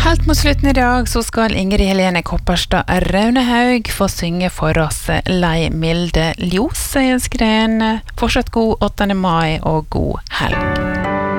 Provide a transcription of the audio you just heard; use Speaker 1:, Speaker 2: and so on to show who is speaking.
Speaker 1: Helt mot slutten I dag så skal Ingrid Helene Kopperstad Raunehaug få synge for oss Lei milde ljos, sier skren. Fortsatt god 8. mai og god helg.